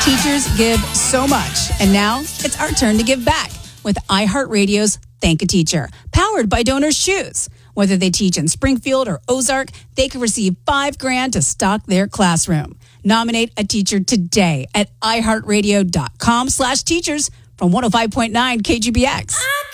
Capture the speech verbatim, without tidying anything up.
Teachers give so much, and now it's our turn to give back with iHeartRadio's Thank a Teacher, powered by Donors Choose. Whether they teach in Springfield or Ozark, they can receive five grand to stock their classroom. Nominate a teacher today at iHeartRadio.com slash teachers from one oh five point nine K G B X.